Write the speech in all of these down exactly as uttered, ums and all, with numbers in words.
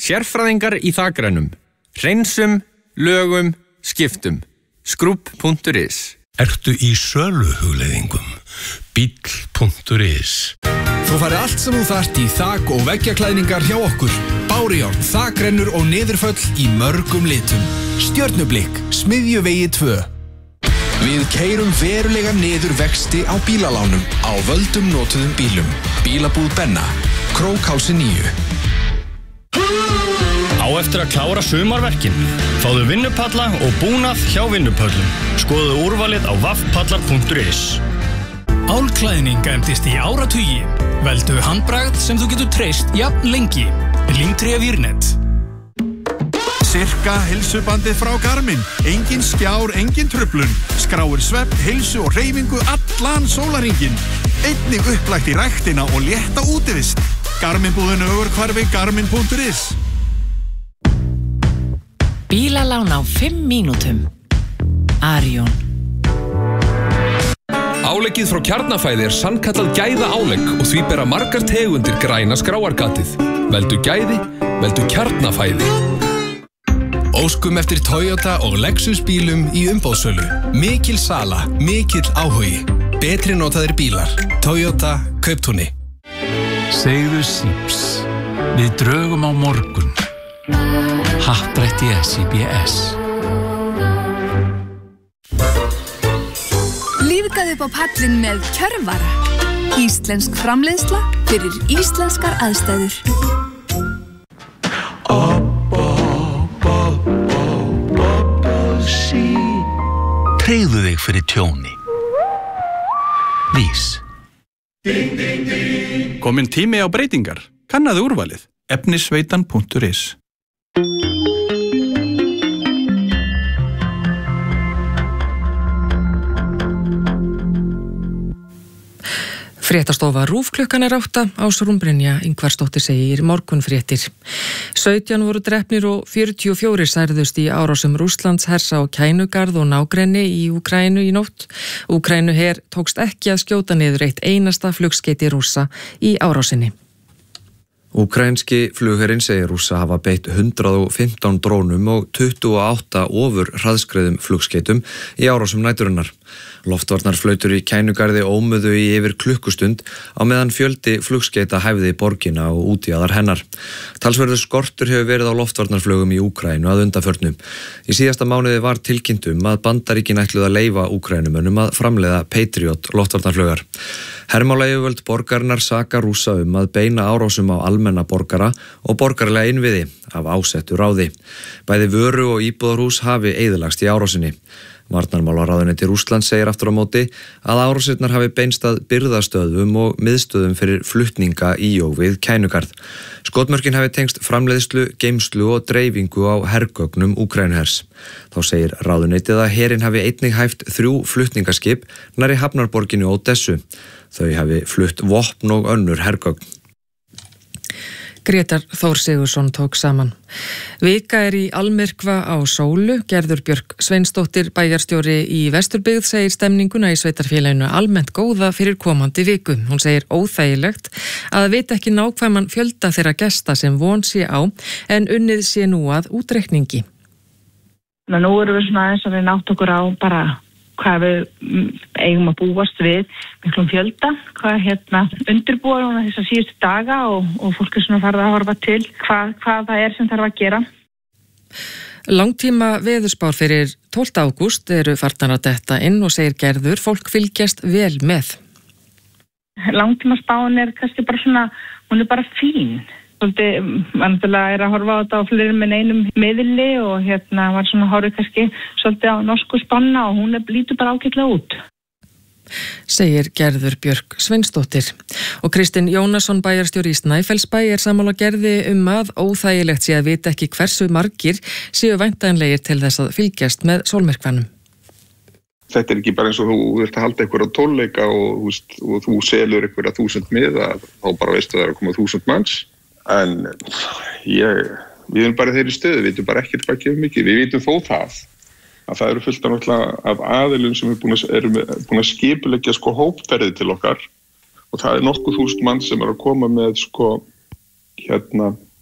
Sérfræðingar í þakrennum. Hreinsum, lögum, skiptum. Skrubb punktur is. Ertu í söluhugleiðingum? Bíll punktur is. Þú færði allt sem þú þarft í þak- og veggjaklæðningar hjá okkur. Bárujárn, þakrennur og niðurföll í mörgum litum. Stjörnublikk, Smiðjuvegi tvö. Við keyrum verulega niður vexti á bílalánum á völdum notuðum bílum. Bílabúð Benna, Krókhálsi níu. Á eftir að klára sumarverkin. Fáðu vinnupalla og búnað hjá vinnupöllum. Skoðu úrvalið á vaffpallar punktur is. Álklæðning endist í áratugi. Veldu handbragð sem þú getur treyst jafn lengi. Límtré Vírnet. Sirka heilsubandið frá Garmin. Engin skjár, engin truflun. Skráir svefn, heilsu og hreyfingu allan sólarhringinn. Einnig upplægt í ræktina og létta útivist. Garmin-búðin Ögurhvarfi, Garmin punktur is. Bílalán á fimm mínútum. Arion. Áleggið frá Kjarnafæði er sannkallað gæða álegg og því bera margar tegundir græna skráargatið. Veldu gæði, veldu Kjarnafæði. Óskum eftir Toyota og Lexus bílum í umboðssölu. Mikil sala, mikill áhugi. Betri notaðir bílar. Toyota Kauptúni. Segðu síps. Við drögum á morgun. Happdrætti S I B S. Lífgaðu upp á pallinn með Kjörvara. Íslensk framleiðsla fyrir íslenskar aðstæður. Tryggðu þig fyrir tjóni. Vís. Kominn tími á breytingar. Kannaðu úrvalið. efnisveitan punktur is. Fréttastofa RÚV klukkan er átta, Ásrún Brynja Ingvarsdóttir segir morgunfréttir. sautján voru drepnir og fjörutíu og fjórir særðust í árásum Rússlands hers á Kænugarð og nágrenni í Úkraínu í nótt. Úkraínuher tókst ekki að skjóta niður eitt einasta flugskeyti Rússa í árásinni. Úkraínski flugherinn segir Rússa hafa beitt hundrað og fimmtán drónum og tuttugu og átta ofur hraðskreiðum flugskeytum í árásum næturinnar. Loftvarnarflautur í Kænugarði ómuðu í yfir klukkustund á meðan fjöldi flugskeyta hæfði borgina og útjaðar hennar. Talsverður skortur hefur verið á loftvarnarflugum í Úkraínu að undanförnum. Í síðasta mánuði var tilkynnt um að Bandaríkin ætluðu að leyfa Úkrænumönnum að framleiða Patriot loftvarnarflugar. Hermálayfirvöld borgarinnar saka Rússa um að beina árásum á almenna borgara og borgarlega innviði af ásettu ráði. Bæði vöru og íbúðarhús hafi eyðilagst í árásinni. Varnarmálaráðuneyti Rússlands segir aftur á móti að árásirnar hafi beinst að birgðastöðvum og miðstöðum fyrir flutninga í og við Kænugarð. Skotmörkin hafi tengst framleiðslu, geymslu og dreifingu á hergögnum Úkraínuhers. Þá segir ráðuneytið að herinn hafi einnig hæft þrjú flutningaskip nærri hafnarborginni Ódessu. Þau hafi flutt vopn og önnur hergögn. Grétar Þór Sigurðsson tók saman. Vika er í almyrkva á sólu. Gerður Björk Sveinsdóttir, bæjarstjóri í Vesturbyggð, segir stemninguna í sveitarfélaginu almennt góða fyrir komandi viku. Hún segir óþægilegt að vita ekki nákvæman fjölda þeirra gesta sem von sé á, en unnið sé nú að útreikningi. Nú erum við svona aðeins að við nátt okkur á bara hvað við eigum að búast við miklum fjölda, hvað hérna undirbúa núna þessar síðustu daga og, og fólk er svona farið að horfa til hvað, hvað það er sem þarf að gera. Langtíma veðurspár fyrir tólfta ágúst eru farnar að detta inn og segir Gerður, fólk fylgjast vel með. Langtíma spáin er kannski bara svona, hún er bara fín. Svolítið, vantilega er að horfa á þetta á fleiri með einum miðli og hérna var svona horfið kannski svolítið á norsku spanna og hún er, lítur bara ágætlega út. Segir Gerður Björk Sveinsdóttir. Og Kristinn Jónasson, bæjarstjóri í Snæfellsbæ, er sammála Gerði um að óþægilegt sé að vita ekki hversu margir séu væntanlegir til þess að fylgjast með sólmyrkvanum. Þetta er ekki bara eins og þú vilt halda einhverja tónleika og, og þú selur einhverja þúsund miða, þá bara veistu það er að koma þúsund manns. En ég, við erum bara þeirri stöðu, við veitum bara ekkert hvað kemur mikið. Við veitum þó það að það eru fullt af aðilum sem er búin að, er búin að skipuleggja sko hópferði til okkar og það er nokkuð þúsund mann sem er að koma með sko hérna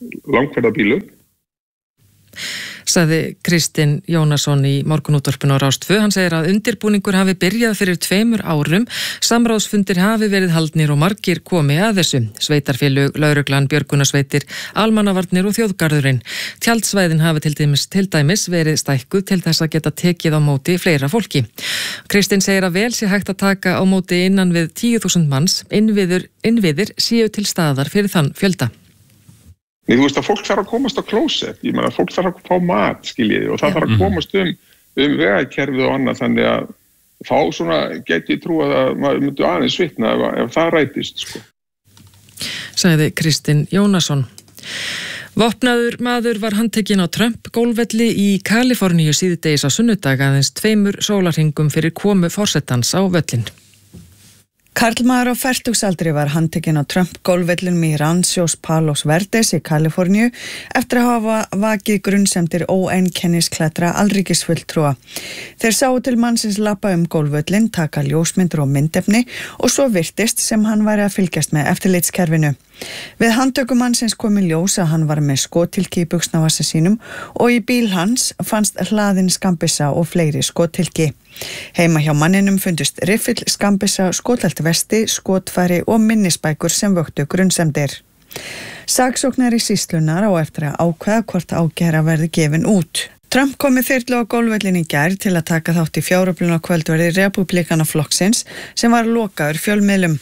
langferðabílum. Sagði Kristinn Jónasson í Morgunútvarpinu á Rás tvö. Hann segir að undirbúningur hafi byrjað fyrir tveimur árum, samráðsfundir hafi verið haldnir og margir komi að þessu. Sveitarfélög, lögreglan, björgunarsveitir, almannavarnir og þjóðgarðurinn. Tjaldsvæðin hafi til dæmis, til dæmis verið stækkuð til þess að geta tekið á móti fleira fólki. Kristinn segir að vel sé hægt að taka á móti innan við tíu þúsund manns, innviður, innviðir séu til staðar fyrir þann fjölda. Nei, þú veist að fólk þarf að komast á klósett, ég meina fólk þarf að fá mat, skiljiði, og það þarf að komast um, um vegakerfið og annað, þannig að fá svona, geti ég trúið að maður myndi aðeins svitna ef, ef það rætist, sko. Sagði Kristinn Jónasson. Vopnaður maður var handtekinn á Trump-gólfvelli í Kaliforníu síðdegis á sunnudag aðeins tveimur sólarhringum fyrir komu forsetans á völlin. Karlmaður á fertugsaldri var handtekinn á Trump-gólfvellinum í Ranchos Palos Verdes í Kaliforníu eftir að hafa vakið grunnsemdir óeinkennisklæddra alríkisfulltrúa. Þeir sáu til mannsins labba um gólfvöllin, taka ljósmyndir og myndefni og svo virtist sem hann væri að fylgjast með eftirlitskerfinu. Við handtöku mannsins kom í ljós að hann var með skotilki í buxnavasa sínum og í bíl hans fannst hlaðin skambissa og fleiri skotilki. Heima hjá manninum fundust riffill, skambissa, skotelt vesti, skotfæri og minnisbækur sem vöktu grunnsemdir. Saksóknari sýslunar á eftir að ákveða hvort ákæra verði gefin út. Trump kom með þyrlu á gólfvöllin í gær til að taka þátt í fjáröflun á kvöldverði Repúblikanaflokksins sem var lokaður fjölmiðlum.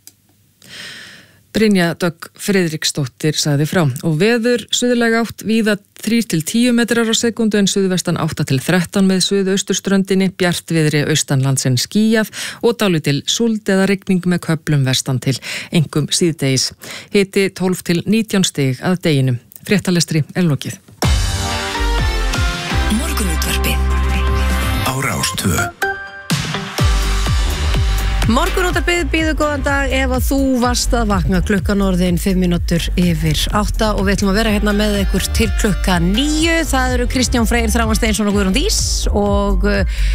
Brynja Dögg Friðriksdóttir sagði frá og veður suðlæg átt víða þrír til tíu metrar á sekundu en suðvestan átta til þrettán með suðausturströndinni, bjartviðri austanlandsins skýjað og dálítil súld eða rigning með köflum vestan til, einkum síðdegis. Hiti tólf til nítján stig að deginum. Fréttalestri er lokið. Morgunútvarpið á Rás tvö. Morgunútvarpið býður góðan dag ef að þú varst að vakna klukkan orðin fimm mínútur yfir átta og við ætlum að vera hérna með ykkur til klukkan níu. Það eru Kristján Freyr, Þráinn Steinsson og Guðrún Dís og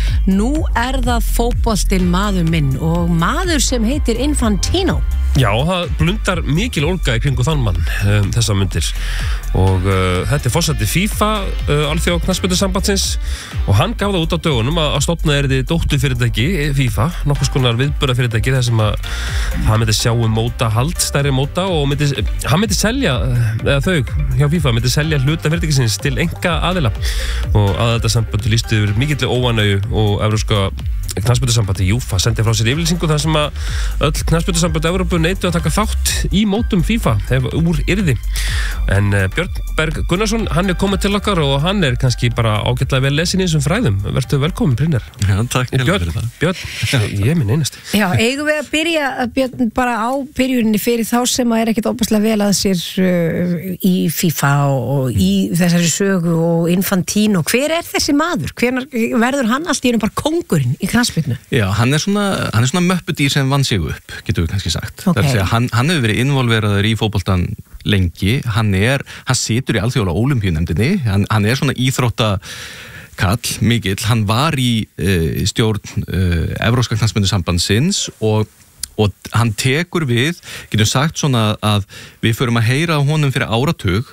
nú er það fótboltinn maður minn og maður sem heitir Infantino. Já, það blundar mikil ólga í kringu þann mann um, þessa myndir og uh, þetta er forseti FIFA uh, alþjóða knattspyrnusambandsins og hann gaf það út á dögunum að, að stofna er þið dótturfyrirtæki FIFA, nokkurs konar viðburðarfyrirtæki þar sem að það myndi sjá um móta hald, stærri móta og myndi, hann myndi selja, eða þau hjá FIFA myndi selja hluta fyrirtækisins til enga aðila og að þetta sambandi lýstu yfir mikill óánægju og evrópska knattspyrnusambandi Júfa sendi frá sér yfirlýsingu þar sem að öll knattspyrnusambandi Evrópu neituðu að taka þátt í mótum FIFA ef úr yrði. En uh, Björn Berg Gunnarsson, hann er komið til okkar og hann er kannski bara ágætlega vel lesin í þessum fræðum. Vertu velkomin, Brynjar. Já, takk Björn, fyrir það. Björn, ég er minn einasti. Já, eigum við að byrja Björn bara á byrjuninni fyrir þá sem að er ekkit óbærslega vel að sér uh, í FIFA og, og í þessari sögu og Infantino. Hver er þessi maður? Hvenær verður hann allt í einu bara kóngurinn í knattspyrnu? Já, hann er svona, hann er svona möppudýr sem vann sig upp, getur við kannski sagt. Okay. Það er að segja, hann, hann hefur verið involveraður í fótboltan lengi, hann er, hann situr í alþjóðlega ólympíunefndinni, hann, hann er svona íþróttakall mikill, hann var í uh, stjórn uh, Evrópska knattspyrnusambandsins og og hann tekur við, getum sagt svona að við förum að heyra á honum fyrir áratug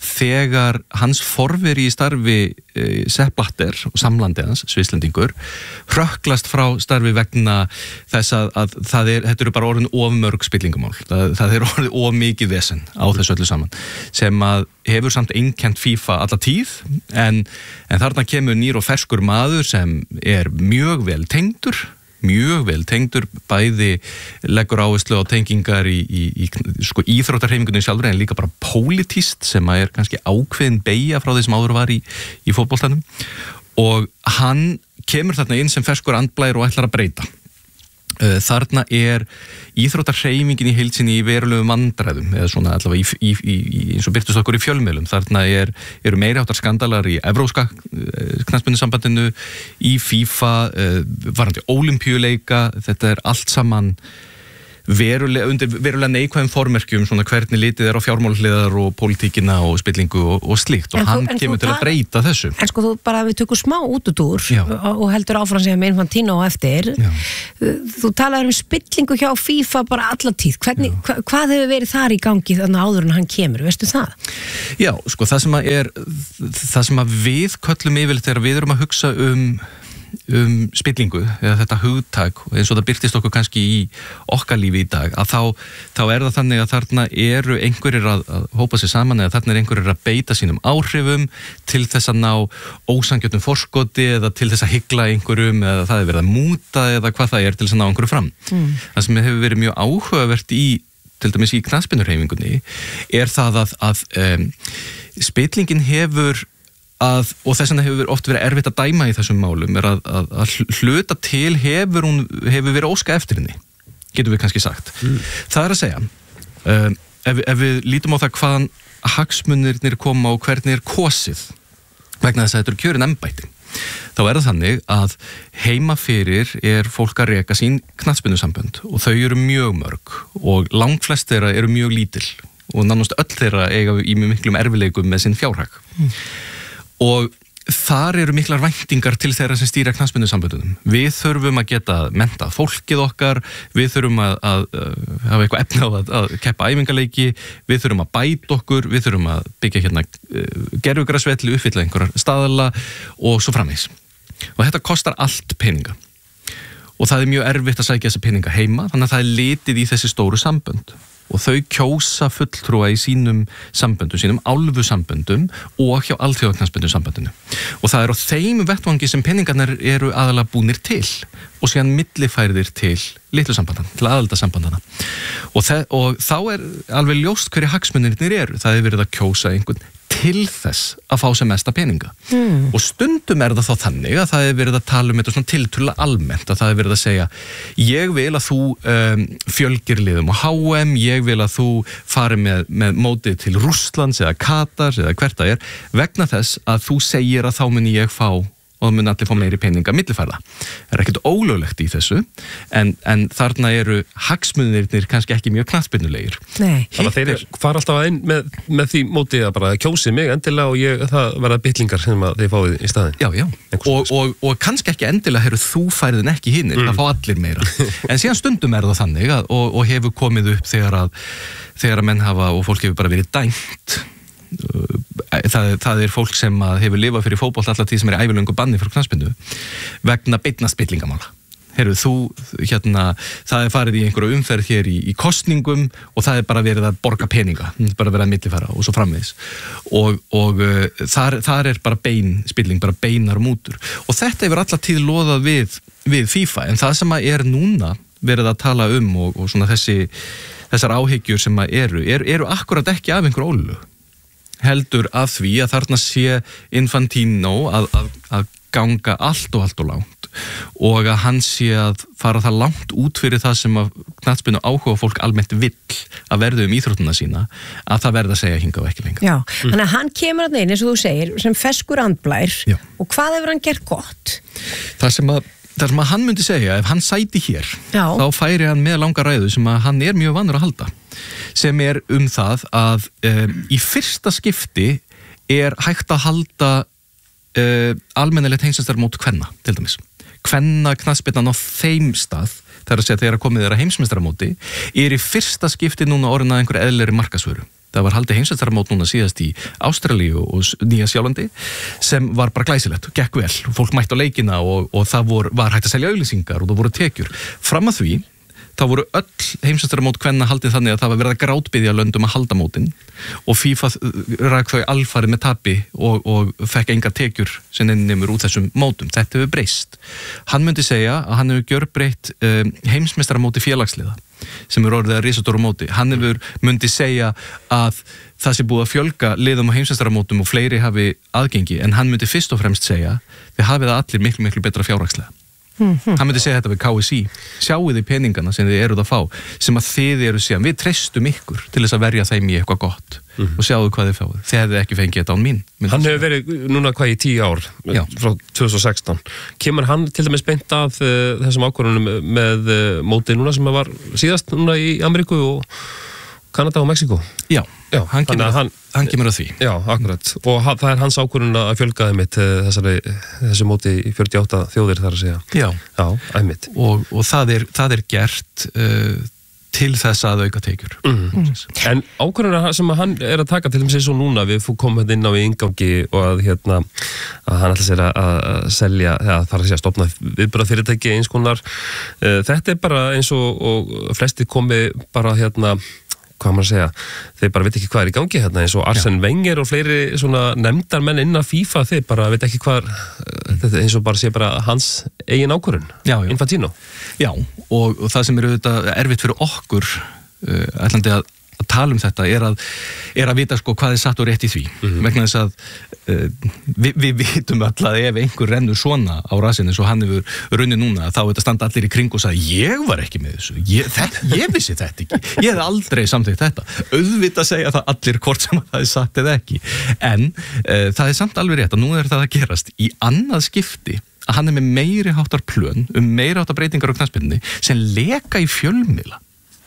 þegar hans forveri í starfi e, Sepp Blatter og samlandi hans, svislendingur, hrökklast frá starfi vegna þess að, að það er, þetta eru bara orðin of mörg spillingamál. Það, það er orðin of mikið vesen á þessu öllu saman sem að hefur samt einkennt FIFA alla tíð en, en þarna kemur nýr og ferskur maður sem er mjög vel tengdur mjög vel tengdur, bæði leggur áherslu á tengingar í, í, í sko, íþróttarhreyfingunni sjálfur en líka bara pólitískt sem að er kannski ákveðin beygja frá því sem áður var í, í fótboltanum og hann kemur þarna inn sem ferskur andblær og ætlar að breyta. Þarna er íþróttarhreyfingin í heild sinni í verulegu vandræðum eða svona allavega í, í, í, eins og byrtust okkur í fjölmiðlum. Þarna er, eru meiri háttar skandalar í Evrópska knattspyrnusambandinu, í FIFA, varandi ólympíuleika, þetta er allt saman verulega, undir verulega neikvæðum formerkjum svona hvernig litið er á fjármálahliðar og pólitíkina og spillingu og, og slíkt og En hann þú- en þú kemur til að tal- breyta þessu. En sko þú bara við tökum smá útúdúr og, og heldur áfram sem með Infantino á eftir. Já. Þú talar um spillingu hjá FIFA bara alla tíð. Hvernig, hva, hvað hefur verið þar í gangi þannig áður en hann kemur, veistu það? Já, sko það sem að er það sem að við köllum yfirleitt þegar við erum að hugsa um um spillingu, eða þetta hugtak eins og það birtist okkur kannski í okkar lífi í dag, að þá, þá er það þannig að þarna eru einhverjir að, að hópa sér saman eða þarna er einhverjir að beita sínum áhrifum til þess að ná ósangjötnum forskoti eða til þess að hygla einhverjum eða það er verið að múta eða hvað það er til þess að ná einhverju fram. Mm. Það sem hefur verið mjög áhugavert í til dæmis í knattspyrnuhreyfingunni er það að, að um, spillingin hefur Að, og þess vegna hefur oft verið erfitt að dæma í þessum málum er að, að, að hluta til hefur hún hefur verið óska eftir henni, getum við kannski sagt. Mm. Það er að segja, um, ef, ef við lítum á það hvaðan hagsmunirnir koma og hvernig er kosið, vegna þess að þetta eru kjörin embætti, þá er það þannig að heima fyrir er fólk að reka sín knattspyrnusambönd og þau eru mjög mörg og langflest þeirra eru mjög lítil og nánast öll þeirra eiga í mjög miklum erfileikum með sinn fjárhag. Mm. Og þar eru miklar væntingar til þeirra sem stýra knattspyrnusamböndunum. Við þurfum að geta mentað fólkið okkar, við þurfum að, að, að hafa eitthvað efni á að, að keppa æfingaleiki, við þurfum að bæta okkur, við þurfum að byggja hérna gerfugrasvelli, uppfylla einhverjar staðala og svo framvegis. Og þetta kostar allt peninga. Og það er mjög erfitt að sækja þessa peninga heima, þannig að það er litið í þessi stóru sambönd. Og þau kjósa fulltrúa í sínum samböndum, sínum álfu samböndum og hjá alþjóðaknattspyrnu samböndinu. Og það er á þeim vettvangi sem peningarnir eru aðalega búnir til og síðan millifærðir til litlu sambandana, til aðaldasambandana. Og, og þá er alveg ljóst hverju hagsmunirnir eru. Það er verið að kjósa einhvern til þess að fá sem mesta peninga. Mm. Og stundum er það þá þannig að það er verið að tala um þetta svona tiltölulega almennt, að það er verið að segja ég vil að þú um, fjölgir liðum á H M, ég vil að þú fari með, með mótið til Rússlands eða Katars eða hvert það er, vegna þess að þú segir að þá mun ég fá og það mun allir fá meiri peninga millifærða. Það er ekkert ólöglegt í þessu en, en þarna eru hagsmunirnir kannski ekki mjög knattspyrnulegir. Nei. Þannig að þeir fara alltaf inn með, með því mótið að bara kjósi mig endilega og ég, það verða bitlingar sem að þeir fáið í staðin. Já, já. Og, og, og kannski ekki endilega heru þú færðin ekki hinnir, mm. það fá allir meira. En síðan stundum er það þannig að, og, og hefur komið upp þegar að, þegar að menn hafa og fólk hefur bara verið dæmt. Það, það er fólk sem hefur lifað fyrir fótbolt alltaf tíð sem er í ævilöngu banni fyrir knattspyrnu vegna beinna spillingamála. Heru, þú, hérna, það er farið í einhverju umferð hér í, í kostningum og það er bara verið að borga peninga, bara verið að millifæra og svo framvegis. Og, og uh, þar, þar er bara bein spilling, bara beinar mútur. Og þetta hefur alltaf tíð loðað við, við FIFA, en það sem er núna verið að tala um og, og svona þessi, þessar áhyggjur sem eru, eru, eru akkurat ekki af einhverju ólög. Heldur að því að þarna sé Infantino að, að, að ganga allt og allt og langt og að hann sé að fara það langt út fyrir það sem að knattspyrnu áhuga fólk almennt vill að verðu um íþróttuna sína að það verða að segja hinga og ekki lengur. Já, mm. þannig að hann kemur að neina eins og þú segir sem feskur andblær. Já. Og hvað hefur hann gert gott? Það sem að Það sem að hann myndi segja, ef hann sæti hér, Já. þá færi hann með langa ræðu sem að hann er mjög vanur að halda. Sem er um það að um, í fyrsta skipti er hægt að halda uh, almennilegt heimsmeistarmót kvenna, til dæmis. Kvenna knattspyrnan á þeim stað, það er að segja þegar komið þeirra heimsmeistaramóti, er í fyrsta skipti núna orðin að einhverju eðlilegri markaðsvöru. Það var haldið heimsmeistaramót núna síðast í Ástralíu og Nýja Sjálandi sem var bara glæsilegt og gekk vel og fólk mætti á leikina og, og það vor, var hægt að selja auglýsingar og það voru tekjur. Fram að því, þá voru öll heimsmeistaramót kvenna haldið þannig að það var verið að grátbiðja löndum að halda mótin og FIFA rak þau alfarið með tapi og, og fekk enga tekjur sem nemur út þessum mótum. Þetta hefur breyst. Hann myndi segja að hann hefur gjörbreytt um, heimsmeistaramóti félagsliða sem er orðið að risastóru móti. Hann hefur myndi segja að það sé búið að fjölga liðum á heimsmeistaramótum og fleiri hafi aðgengi en hann myndi fyrst og fremst segja þið hafið það allir miklu miklu betra fjárhagslega. Mm-hmm. Hann myndi segja þetta við K S I, sjáu þið peningana sem þið eruð að fá, sem að þið eru síðan, við treystum ykkur til þess að verja þeim í eitthvað gott mm-hmm. og sjáu hvað þið fáið, þið hefðu ekki fengið þetta án mín. Hann hefur verið núna hvað í tíu ár, Já. frá tvö þúsund og sextán. Kemur hann til dæmis beint að uh, þessum ákvörðunum með uh, mótið núna sem var síðast núna í Ameríku og Kanada og Mexiko? Já, Já hann, kemur að, hann, hann kemur að því. Já, akkurat. Og hann, það er hans ákvörðun að fjölgaði mitt þessari, þessu móti í fjörutíu og átta þjóðir þar að segja. Já. Já, æmitt. Og, og það, er, það er gert uh, til þess að auka tekjur. Mm. Mm. En ákvörðun sem hann er að taka til þess að svo núna, við komum hérna inn á í ingangi og að, hérna, að hann ætla sér að, að selja, ja, þar að segja stofna viðburðafyrirtæki eins konar. Uh, þetta er bara eins og, og flesti komi bara hérna hvað maður að segja, þeir bara veit ekki hvað er í gangi hérna eins og Arsene Wenger og fleiri svona nefndarmenn innan FIFA, þeir bara veit ekki hvað, þetta eins og bara sé bara hans eigin ákvörðun, Infantino. Já, og, og það sem er auðvitað erfitt fyrir okkur uh, ætlandi að, að tala um þetta er að, er að vita sko hvað er satt og rétt í því, mm-hmm. vegna þess að uh, við, við vitum alltaf ef einhver rennur svona á rasinu svo hann hefur runnið núna, þá þetta standa allir í kring og sagði ég var ekki með þessu, ég, þetta, ég vissi þetta ekki, ég hef aldrei samþykkt þetta, auðvitað segja það allir hvort sem það er satt eða ekki, en uh, það er samt alveg rétt að nú er það að gerast í annað skipti að hann er með meiri háttar plön um meiri háttar breytingar á knattspyrnunni sem leka í fjölmiðla.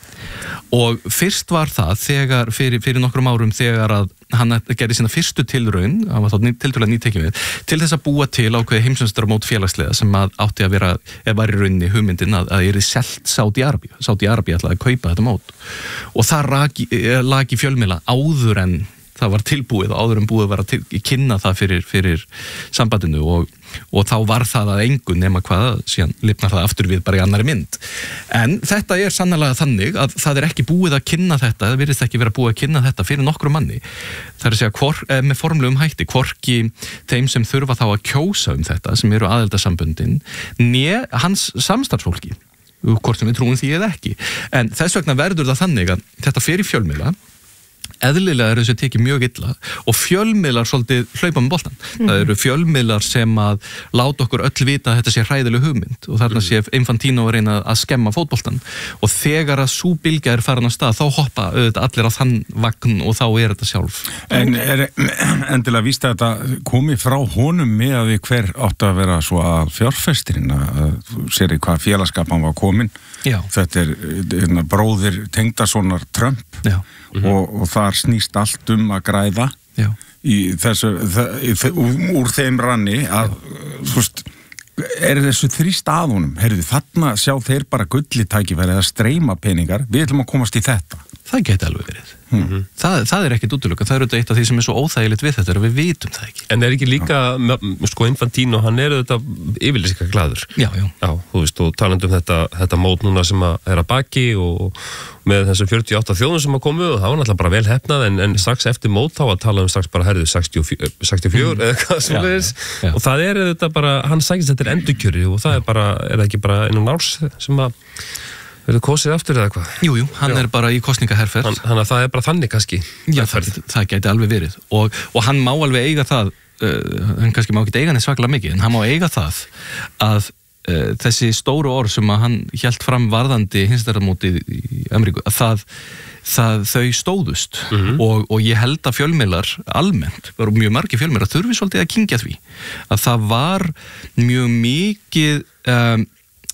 Og fyrst var það þegar, fyrir, fyrir nokkrum árum þegar að hann gerði sína fyrstu tilraun, hann var þá tiltölulega nýtekjum við, til þess að búa til ákveði heimsmeistaramót félagslega sem að átti að vera, eða var í rauninni hugmyndin að það yrði selt Sádi-Arabíu. Sádi-Arabíu ætlaði að kaupa þetta mót. Og það lag, lag í fjölmiðla áður en það var tilbúið og áður en búið að vera til, kynna það fyrir, fyrir sambandinu og, og þá var það að engu nema hvað, síðan lifnar það aftur við bara í annari mynd. En þetta er sannlega þannig að það er ekki búið að kynna þetta, það virðist ekki vera búið að kynna þetta fyrir nokkru manni. Það er að segja hvor, með formlegum hætti, hvorki þeim sem þurfa þá að kjósa um þetta, sem eru aðildarsamböndin, né hans samstarfsfólki, hvort sem við trúum því eða ekki. En þess vegna verður það þannig að þetta fer í fjölmiðla, eðlilega er þessu tekið mjög illa og fjölmiðlar svolítið hlaupa með boltan. Mm. Það eru fjölmiðlar sem að láta okkur öll vita að þetta sé hræðileg hugmynd og þarna sé Infantino að reyna að skemma fótboltan og þegar að sú bylgja er farin á stað þá hoppa auðvitað allir á þann vagn og þá er þetta sjálf. En er endilega víst að þetta komi frá honum með að við hver átt að vera svo að fjárfestirinn að sér í hvað félagskapan var komin. Já. Þetta er, er bróðir Tengdasonar Trump. Já. Mm-hmm. og, og þar snýst allt um að græða Já. í þessu það, úr þeim ranni að svust, er þessu þrýst að honum heyrðu, þarna sjá þeir bara gulli tækifæri að streyma peningar, við ætlum að komast í þetta. Það geti alveg verið. Mm-hmm. Það, það er ekkit útilokað, það er auðvitað eitt af því sem er svo óþægilegt við þetta, við vitum það ekki. En er ekki líka, sko Infantino, hann er auðvitað yfirlýsingar glaður. Já, já. Já, þú veist, og talandi um þetta, þetta mót núna sem að er að baki og með þessum fjörutíu og átta þjóðum sem að komu og það var náttúrulega bara vel hefnað en, en strax eftir mót þá að tala um strax bara herðu sextíu og fjögur mm. eða hvað svo leiðis og það er þetta bara, hann sækist þetta er endurkjöri og það er bara, er það ekki bara innan árs sem að verður kosið aftur eða hvað? Jú, jú, hann Já. er bara í kosningaherferð. Þannig að það er bara þannig kannski. Já, það, það gæti alveg verið og, og hann má alveg eiga það, uh, hann kannski má ekki eiga neitt svaklega mikið, en hann má eiga það að uh, þessi stóru orð sem að hann hélt fram varðandi hinstarðarmótið í Ameríku, að það, það þau stóðust mm-hmm. og, og ég held að fjölmiðlar almennt, bara mjög margir fjölmiðlar þurfi svolítið að kyngja því, að það var mjög mikið um,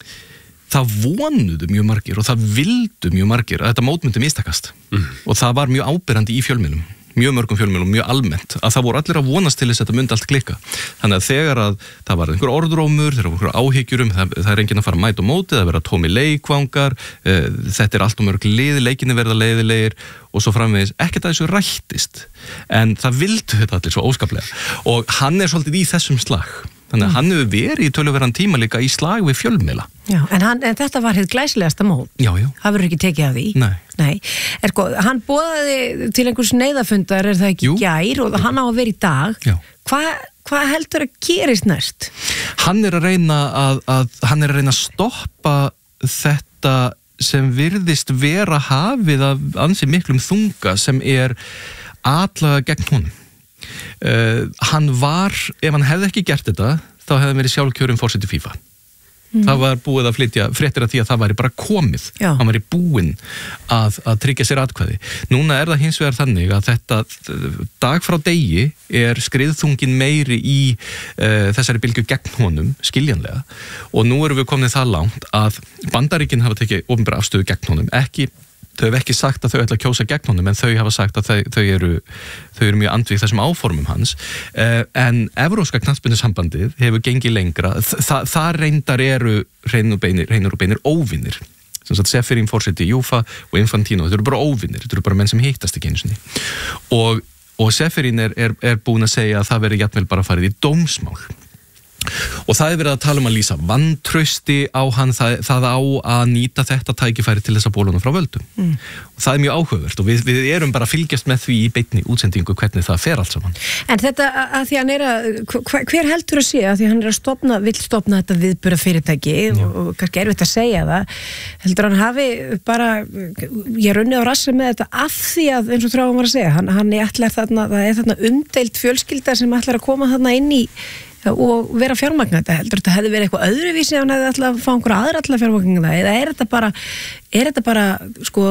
það vonuðu mjög margir og það vildu mjög margir að þetta mót myndi mistakast mm. og það var mjög áberandi í fjölmiðlum, mjög mörgum fjölmiðlum, mjög almennt að það voru allir að vonast til þess að þetta myndi allt klikka. Þannig að þegar að það var einhver orðrómur, þegar var einhver áhyggjurum, það, það er enginn að fara að mæta á móti, það vera tómi leikvangar, uh, þetta er allt og mörg liði, leikinni verða leiðilegir og svo framvegis, ekkert að þessu rættist en það vildu þetta allir svo óskaplega og hann er svolítið í þessum slag. Þannig að hann hefur verið í töluverðan tíma líka í slag við fjölmiðla. Já, en, hann, en þetta var hitt glæsilegasta mót. Já, já. Það verður ekki tekið af því. Nei. Nei. Er, hann boðaði til einhvers neyðafundar, er það ekki gær og hann á að vera í dag. Já. Hvað hva heldur að gerist næst? Hann er að reyna að, að, hann er að reyna að stoppa þetta sem virðist vera hafið af ansi miklum þunga sem er atlaga gegn honum. Uh, hann var, ef hann hefði ekki gert þetta þá hefði hann verið sjálfkjörinn forseti FIFA Mm. Það var búið að flytja fréttir af því að það væri bara komið. Já. Hann væri búinn að, að tryggja sér atkvæði. Núna er það hins vegar þannig að þetta dag frá degi er skriðþungin meiri í uh, þessari bylgju gegn honum, skiljanlega. Og nú erum við komin það langt að Bandaríkin hafa tekið opinbera afstöðu gegn honum. Ekki, þau hef ekki sagt að þau ætla að kjósa gegn honum, en þau hafa sagt að þau, þau, eru, þau eru mjög andvíg þessum áformum hans. Uh, en Evrópska knattspyrnusambandið hefur gengið lengra. Þa, það reyndar eru reynir og beinir, reynir og beinir óvinnir. Sem sagt Seferin forseti Júfa og Infantino, þetta eru bara óvinnir, þetta eru bara menn sem hittast ekki einu sinni. Og, og Seferin er, er, er búin að segja að það veri jafnvel bara farið í dómsmál. Og það er verið að tala um að lýsa vantrausti á hann, það, það á að nýta þetta tækifæri til þess að bóla honum frá völdum. Mm. Og það er mjög áhugavert og við, við erum bara að fylgjast með því í beinni útsendingu hvernig það fer allt saman. En þetta að því hann er að, hver heldur að sé að því hann er að stofna, vill stofna þetta viðburða fyrirtæki og, og kannski erfitt að segja það, heldur hann hafi bara, ég runni á rassi með þetta af því að, eins og Þráin var að segja, hann, hann er ætlar þarna, það er þarna umdeild fjölskylda sem ætlar að koma þarna inn í og vera fjármagna þetta, heldur þetta hefði verið eitthvað öðruvísi ef hann hefði alltaf að fá einhverja aðra alltaf fjármagna það, eða er þetta bara er þetta bara, sko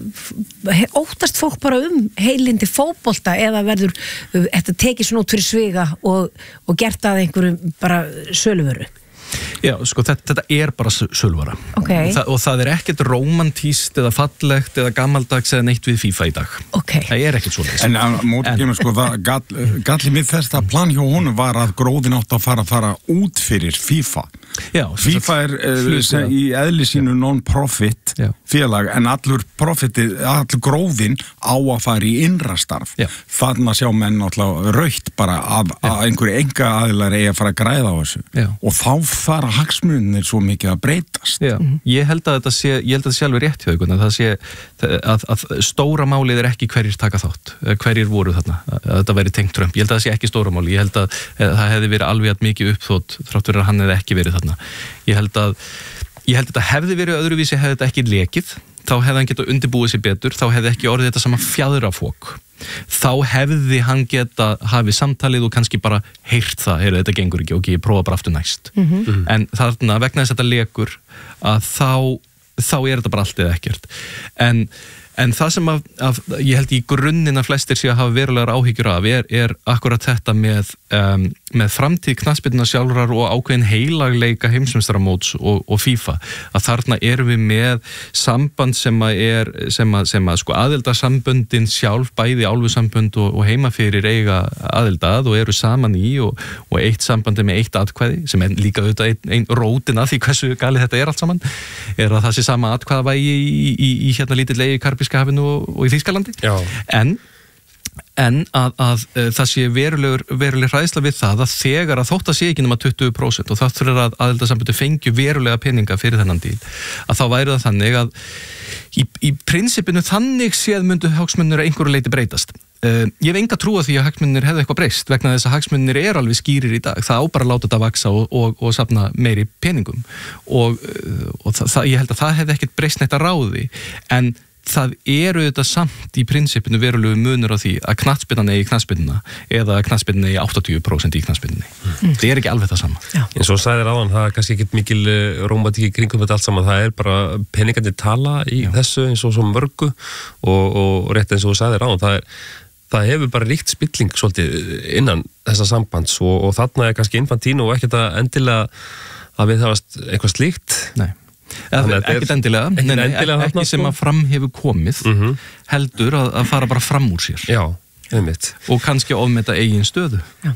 óttast fólk bara um heilindi fótbolta eða verður þetta tekið svona út fyrir sviga og, og gert að einhverjum bara söluvöru? Já, sko, þetta, þetta er bara sölvara. Okay. Þa, og það er ekkert romantíst eða fallegt eða gammaldags eða neitt við FIFA í dag. Okay. Það er ekkert svoleiðis. En að móti kemur, sko, það gall, gallið við þess að plan hjá honum var að gróðin átt að fara að fara út fyrir FIFA. Já, FIFA er uh, í eðli sínu non-profit Já. félag, en allur profitið, allur gróðin á að fara í innrastarf. Þannig að sjá menn náttúrulega rautt bara að, að einhverju enga aðilar eigi að fara að græða á þessu. Já. Og þá fara hagsmunir svo mikið að breytast. Já, ég held að þetta sé, ég held að þetta sé alveg rétt hjá ykkur, að það sé að, að stóra málið er ekki hverjir taka þátt, hverjir voru þarna, að þetta væri tengt Trump. Ég held að það sé ekki stóra máli, ég held að, að það hefði verið alveg mikið uppþótt þrátt fyrir að hann hefði ekki verið þarna. Ég held að, ég held að þetta hefði verið öðruvísi, hefði þetta ekki lekið, þá hefði hann getað undirbúið sér betur, þá hefði ekki orðið þetta sama fjaðrafok. Þá hefði hann geta hafið samtalið og kannski bara heyrt það, heyrðu, þetta gengur ekki, ok, ég prófa bara aftur næst. Mm-hmm. Mm-hmm. En þarna, vegna þess að þetta lekur, að þá, þá er þetta bara allt eða ekkert. En En það sem að, að ég held í grunninn að flestir sé að hafa verulegar áhyggjur af er, er akkurat þetta með, um, með framtíð knattspyrnunnar sjálfrar og ákveðin heilagleika heimsmeistaramóts og, og FIFA. Að þarna erum við með samband sem að er, sem að, sem að sko aðildarsamböndin sjálf, bæði álfusambönd og, og heimafyrir eiga aðildað og eru saman í og, og eitt sambandi með eitt atkvæði, sem er líka auðvitað ein, ein rótin að því hversu galið þetta er allt saman, er að það sé sama atkvæðavægi í, í, í, í hérna lítið leiði Karpíska hafinu og, og í Þýskalandi. En, en að, að, að það sé verulegur, veruleg hræðsla við það að þegar að þótt að sé ekki nema tuttugu prósent og það þurfir að aðildarsamböndu fengju verulega peninga fyrir þennan díl, að þá væri það þannig að í, í prinsipinu þannig séð myndu hagsmunir að einhverju leiti breytast. Uh, ég hef enga trú að því að hagsmunir hefði eitthvað breyst vegna þess að hagsmunir er alveg skýrir í dag, það á bara að láta þetta vaksa og, og, og safna meiri peningum og, og það, það, ég held að það hefði ekkert breyst neitt að ráði, en það eru þetta samt í prinsipinu verulegu munur á því að knattspyrnan eigi knattspyrnuna eða að knattspyrnan eigi áttatíu prósent í knattspyrnunni. Mm. Það er ekki alveg það sama. En svo sagðir áðan, það er kannski ekkert mikil rómatík í kringum þetta allt saman, það er bara peningandi tala í Já. Þessu eins og svo mörgu og, og rétt eins og þú sagðir áðan, það er það hefur bara ríkt spilling svolítið innan þessa sambands og, og þarna er kannski Infantino og ekkert að endilega að við hafast eitthvað slíkt. Nei. Ekkert endilega, ekki, nei, endilega ekki sem að fram hefur komið mm-hmm. heldur að, að fara bara fram úr sér. Já, einmitt. Og kannski ofmeta eigin stöðu. Já.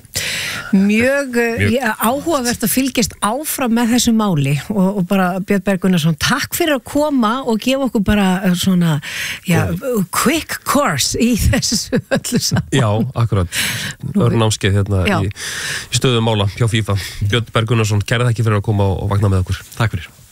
Mjög, Mjög. Já, áhugavert að fylgjast áfram með þessu máli og, og bara Björn Berg Gunnarsson, takk fyrir að koma og gefa okkur bara svona já, quick course í þessu öllu saman. Já, akkurat. Örnámskeið hérna í, í stöðum mála hjá FIFA. Björn Berg Gunnarsson, kæra þakki fyrir að koma og, og vakna með okkur. Takk fyrir.